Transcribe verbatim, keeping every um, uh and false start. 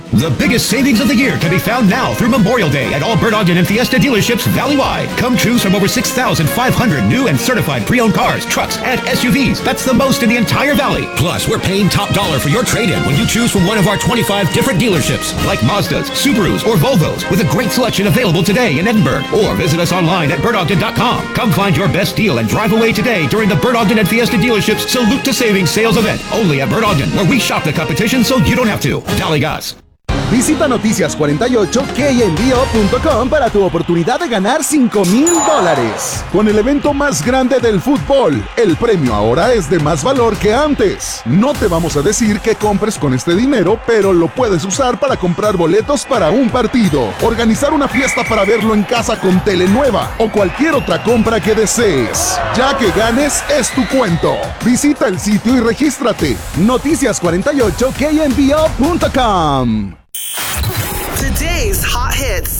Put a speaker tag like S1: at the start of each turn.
S1: The biggest savings of the year can be found now through Memorial Day at all Bert Ogden and Fiesta dealerships valley-wide. Come choose from over six thousand five hundred new and certified pre-owned cars, trucks, and S U Vs. That's the most in the entire valley. Plus, we're paying top dollar for your trade-in when you choose from one of our twenty-five different dealerships, like Mazdas, Subarus, or Volvos, with a great selection available today in Edinburgh. Or visit us online at bert ogden dot com. Come find your best deal and drive away today during the Bert Ogden and Fiesta dealerships Salute to Savings sales event. Only at Bert Ogden, where we shop the competition so you don't have to. Dale gas.
S2: Visita noticias cuarenta y ocho K N B O punto com para tu oportunidad de ganar cinco mil dólares. Con el evento más grande del fútbol, el premio ahora es de más valor que antes. No te vamos a decir que compres con este dinero, pero lo puedes usar para comprar boletos para un partido, organizar una fiesta para verlo en casa con tele nueva o cualquier otra compra que desees. Ya que ganes, es tu cuento. Visita el sitio y regístrate. noticias cuarenta y ocho K N B O punto com.
S3: Today's hot hits.